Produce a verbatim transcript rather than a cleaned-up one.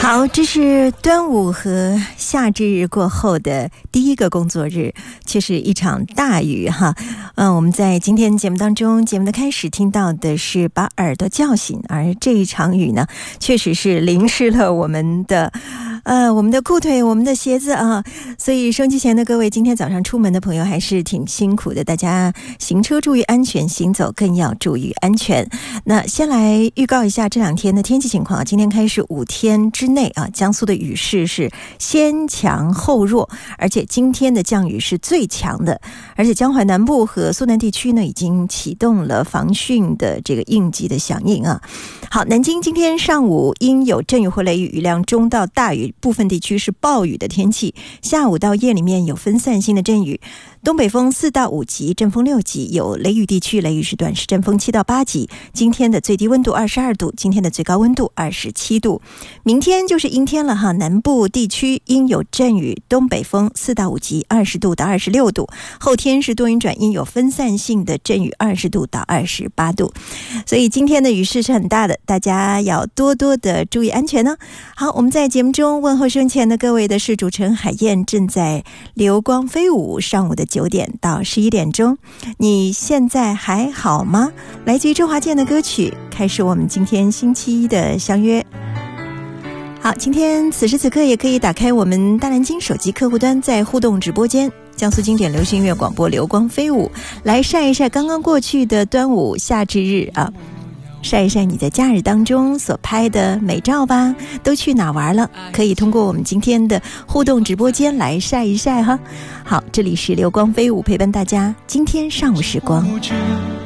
好，这是端午和夏至日过后的第一个工作日，却是一场大雨哈。嗯，我们在今天节目当中，节目的开始听到的是把耳朵叫醒，而这一场雨呢，确实是淋湿了我们的呃，我们的裤腿，我们的鞋子啊。所以收音机前的各位，今天早上出门的朋友还是挺辛苦的，大家行车注意安全，行走更要注意安全。那先来预告一下这两天的天气情况啊，今天开始五天之内啊，江苏的雨势是先强后弱，而且今天的降雨是最强的，而且江淮南部和苏南地区呢已经启动了防汛的这个应急的响应啊。好，南京今天上午因有阵雨或雷雨，雨量中到大雨，部分地区是暴雨的天气，下午到夜里面有分散性的阵雨，东北风四到五级，阵风六级，有雷雨地区，雷雨时段是阵风七到八级。今天的最低温度二十二度，今天的最高温度二十七度。明天就是阴天了哈，南部地区阴有阵雨，东北风四到五级，二十度到二十六度。后天是多云转阴，有分散性的阵雨，二十度到二十八度。所以今天的雨势是很大的，大家要多多的注意安全呢。好，我们在节目中问候生前的各位的是主持人海燕，正在流光飞舞，上午的九点到十一点钟。你现在还好吗？来自于周华健的歌曲，开始我们今天星期一的相约。好，今天此时此刻也可以打开我们大南京手机客户端，在互动直播间江苏经典流行音乐广播流光飞舞，来晒一晒刚刚过去的端午夏至日啊，晒一晒你在假日当中所拍的美照吧，都去哪玩了？可以通过我们今天的互动直播间来晒一晒哈。好，这里是流光飞舞，陪伴大家今天上午时光。